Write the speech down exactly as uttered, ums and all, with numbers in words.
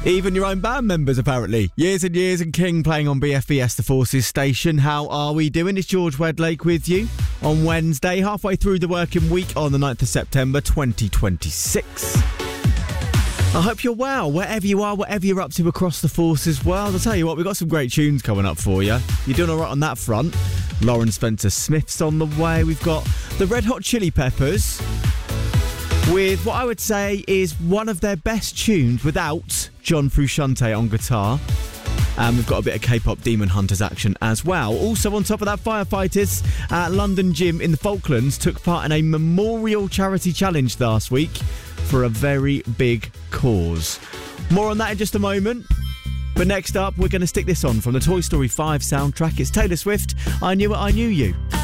Even your own band members, apparently. Years and Years and King playing on B F B S The Forces station. How are we doing? It's George Wedlake with you on Wednesday, halfway through the working week on the ninth of September twenty twenty-six. I hope you're well, wherever you are, whatever you're up to across the Forces world. I'll tell you what, we've got some great tunes coming up for you. You're doing all right on that front. Lauren Spencer Smith's on the way. We've got the Red Hot Chili Peppers with what I would say is one of their best tunes without John Frusciante on guitar. And we've got a bit of K-pop Demon Hunters action as well. Also on top of that, firefighters at London Gym in the Falklands took part in a memorial charity challenge last week for a very big cause. More on that in just a moment. But next up, we're going to stick this on from the Toy Story five soundtrack. It's Taylor Swift, I Knew It, I Knew You.